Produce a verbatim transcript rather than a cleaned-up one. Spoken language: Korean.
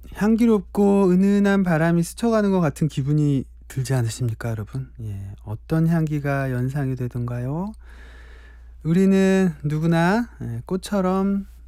향기롭고 은은한 바람이 스쳐가는 것 같은 기분이 들지 않으십니까, 여러분? 예, 어떤 향기가 연상이 되던가요? 우리는 누구나 예, 꽃처럼